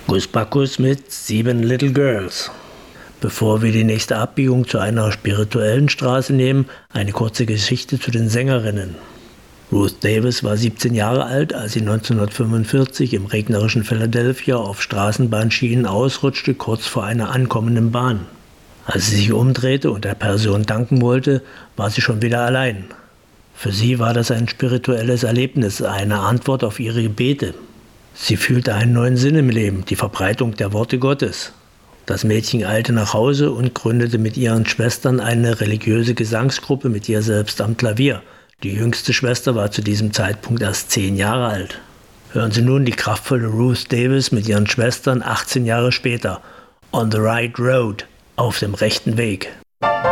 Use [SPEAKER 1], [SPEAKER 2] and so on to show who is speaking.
[SPEAKER 1] Hokus Pokus mit 7 Little Girls. Bevor wir die nächste Abbiegung zu einer spirituellen Straße nehmen, eine kurze Geschichte zu den Sängerinnen. Ruth Davis war 17 Jahre alt, als sie 1945 im regnerischen Philadelphia auf Straßenbahnschienen ausrutschte, kurz vor einer ankommenden Bahn. Als sie sich umdrehte und der Person danken wollte, war sie schon wieder allein. Für sie war das ein spirituelles Erlebnis, eine Antwort auf ihre Gebete. Sie fühlte einen neuen Sinn im Leben, die Verbreitung der Worte Gottes. Das Mädchen eilte nach Hause und gründete mit ihren Schwestern eine religiöse Gesangsgruppe mit ihr selbst am Klavier. Die jüngste Schwester war zu diesem Zeitpunkt erst 10 Jahre alt. Hören Sie nun die kraftvolle Ruth Davis mit ihren Schwestern 18 Jahre später. On the right road, auf dem rechten Weg.